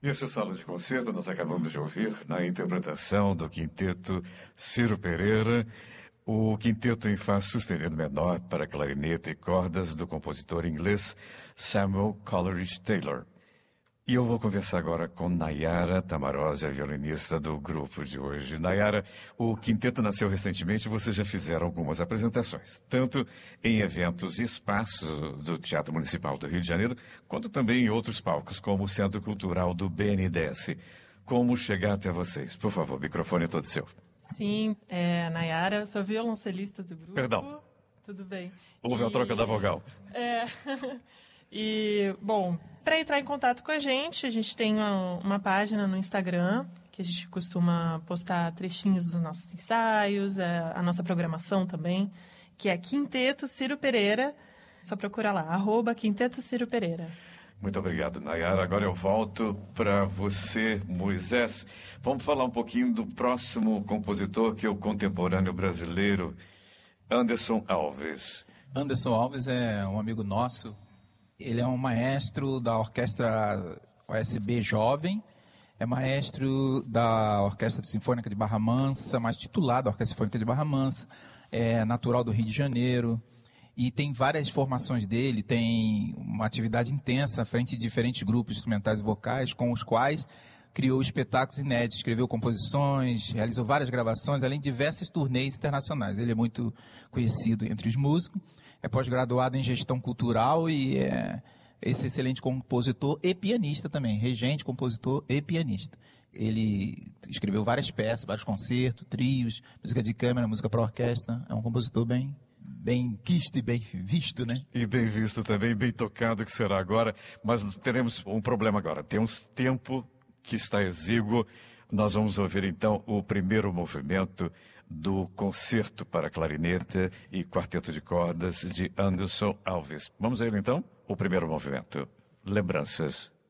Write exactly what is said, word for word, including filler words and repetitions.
Esse é o Sala de Concerto, nós acabamos de ouvir na interpretação do quinteto Ciro Pereira, o quinteto em Fá sustenido menor para clarinete e cordas do compositor inglês Samuel Coleridge Taylor. E eu vou conversar agora com Nayara Tamarose, a violinista do grupo de hoje. Nayara, o quinteto nasceu recentemente e vocês já fizeram algumas apresentações, tanto em eventos e espaços do Teatro Municipal do Rio de Janeiro, quanto também em outros palcos, como o Centro Cultural do B N D E S. Como chegar até vocês? Por favor, o microfone é todo seu. Sim, é, Nayara, eu sou violoncelista do grupo. Perdão. Tudo bem. Houve e... a troca da vogal. É... E, bom, para entrar em contato com a gente, a gente tem uma, uma página no Instagram, que a gente costuma postar trechinhos dos nossos ensaios, a, a nossa programação também, que é Quinteto Ciro Pereira. Só procura lá, arroba Quinteto Ciro Pereira. Muito obrigado, Nayara. Agora eu volto para você, Moisés. Vamos falar um pouquinho do próximo compositor, que é o contemporâneo brasileiro, Anderson Alves. Anderson Alves é um amigo nosso. Ele é um maestro da Orquestra O S B Jovem, é maestro da Orquestra Sinfônica de Barra Mansa, mais titular da Orquestra Sinfônica de Barra Mansa, é natural do Rio de Janeiro, e tem várias formações dele, tem uma atividade intensa à frente de diferentes grupos instrumentais e vocais, com os quais criou espetáculos inéditos, escreveu composições, realizou várias gravações, além de diversas turnês internacionais. Ele é muito conhecido entre os músicos, é pós-graduado em gestão cultural e é esse excelente compositor e pianista também, regente, compositor e pianista. Ele escreveu várias peças, vários concertos, trios, música de câmara, música para orquestra. É um compositor bem, bem quisto e bem visto, né? E bem visto também, bem tocado que será agora. Mas teremos um problema agora. Temos tempo que está exíguo. Nós vamos ouvir então o primeiro movimento do Concerto para Clarinete e Quarteto de Cordas de Anderson Alves. Vamos a ele então? O primeiro movimento. Lembranças.